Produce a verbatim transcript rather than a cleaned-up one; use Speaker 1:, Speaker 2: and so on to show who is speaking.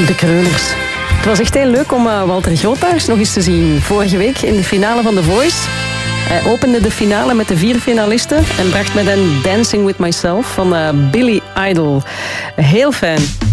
Speaker 1: De Kreuners. Het was echt heel leuk om uh, Walter Grootaars nog eens te zien. Vorige week in de finale van The Voice. Hij opende de finale met de vier finalisten en bracht met hen Dancing With Myself van uh, Billy Idol. Heel fijn.